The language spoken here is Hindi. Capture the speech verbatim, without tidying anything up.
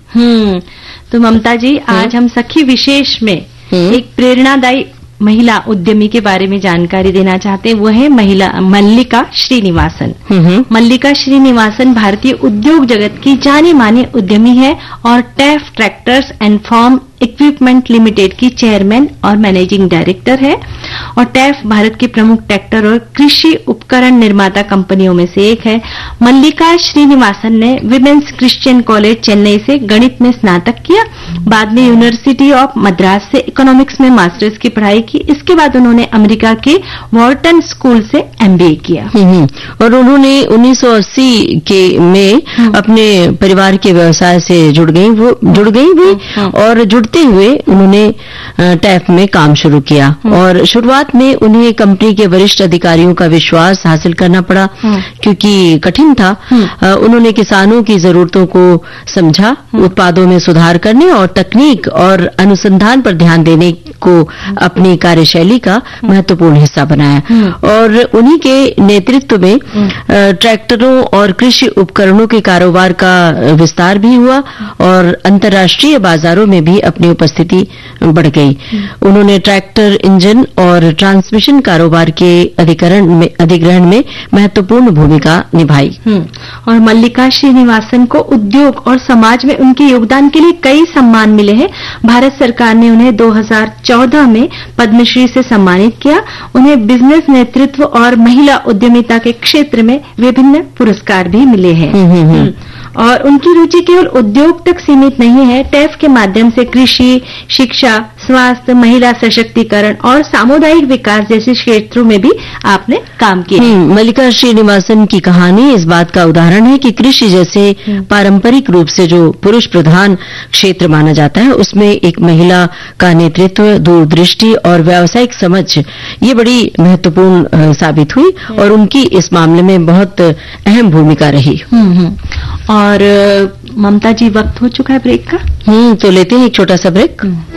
हम्म तो ममता जी, आज हम सखी विशेष में एक प्रेरणादायी महिला उद्यमी के बारे में जानकारी देना चाहते हैं। वो है महिला मल्लिका श्रीनिवासन। मल्लिका श्रीनिवासन भारतीय उद्योग जगत की जानी मानी उद्यमी है और टेफ tractors and farm equipment limited की चेयरमैन और मैनेजिंग डायरेक्टर है। और टेफ भारत के प्रमुख ट्रैक्टर और कृषि उपकरण निर्माता कंपनियों में से एक है। मल्लिका श्रीनिवासन ने विमेंस क्रिश्चियन कॉलेज चेन्नई से गणित में स्नातक किया। बाद में यूनिवर्सिटी ऑफ मद्रास से इकोनॉमिक्स में मास्टर्स की पढ़ाई की। इसके बाद उन्होंने अमेरिका के वॉर्टन स्कूल से एमबीए किया। और उन्होंने उन्नीस सौ अस्सी के में अपने परिवार के व्यवसाय से जुड़ गई वो जुड़ गई भी और जुड़ते हुए उन्होंने टैफ में काम शुरू किया। और शुरुआत में उन्हें कंपनी के वरिष्ठ अधिकारियों का विश्वास हासिल करना पड़ा क्योंकि कठिन था। उन्होंने किसानों की जरूरतों को समझा, उत्पादों में सुधार करने और तकनीक और अनुसंधान पर ध्यान देने को अपनी कार्यशैली का महत्वपूर्ण हिस्सा बनाया। और उन्हीं के नेतृत्व में ट्रैक्टरों और कृषि उपकरणों के कारोबार का विस्तार भी हुआ और अंतर्राष्ट्रीय बाजारों में भी अपनी उपस्थिति बढ़ गई। उन्होंने ट्रैक्टर, इंजन और ट्रांसमिशन कारोबार के अधिग्रहण में अधिग्रहण में महत्वपूर्ण भूमिका निभाई। और मल्लिका श्रीनिवासन को उद्योग और समाज में उनके योगदान के लिए कई सम्मान मिले हैं। भारत सरकार ने उन्हें दो हज़ार चौदह में पद्मश्री से सम्मानित किया। उन्हें बिजनेस नेतृत्व और महिला उद्यमिता के क्षेत्र में विभिन्न पुरस्कार भी मिले हैं। और उनकी रुचि केवल उद्योग तक सीमित नहीं है। टेफ के माध्यम से कृषि, शिक्षा, स्वास्थ्य, महिला सशक्तिकरण और सामुदायिक विकास जैसे क्षेत्रों में भी आपने काम किया। मल्लिका श्रीनिवासन की कहानी इस बात का उदाहरण है कि कृषि जैसे पारंपरिक रूप से जो पुरुष प्रधान क्षेत्र माना जाता है, उसमें एक महिला का नेतृत्व, दूरदृष्टि और व्यावसायिक समझ ये बड़ी महत्वपूर्ण साबित हुई और उनकी इस मामले में बहुत अहम भूमिका रही। और ममता जी, वक्त हो चुका है ब्रेक का। हम्म तो लेते हैं एक छोटा सा ब्रेक।